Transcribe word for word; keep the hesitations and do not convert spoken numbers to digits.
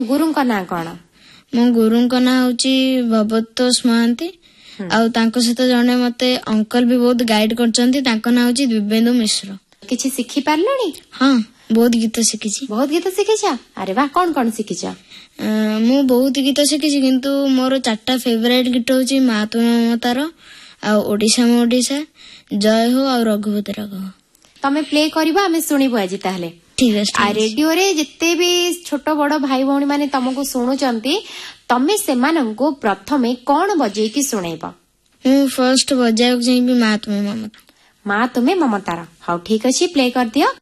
गुरुंका ना कौन? मो गुरुंका ना होची भवतोष महांती आउ तांको सहित जने मते अंकल भी बहुत गाइड करचंती। तांको ना होची दिव्येन्दु मिश्र। किछि सिखि पारलणी? हाँ बहुत गीत शिखिछि। बहुत गीत शिखिछ? अरे वाह, कौन कौन शिखिछ? मु बहुत गीत शिखिछि किंतु मोर चारटा फेवरेट गीत होची मा तुम ममतार आ ओडिशा मो ओडिशा, जय हो आ रघुपति राघव। तमे प्ले करबा, हमें सुनिबो आजि ताहले। ठीक है। आ रेडियो रे जिते भी छोट बड़ भाई भौणी माने तुमको सुनुचंती, तमे सेमानंको प्रथमे कौन बजे की सुनेबा? मु फर्स्ट बजाय चाहिए मा तुम ममता। मा तुमे ममतार। हाउ ठीक अछि, प्ले कर दियो।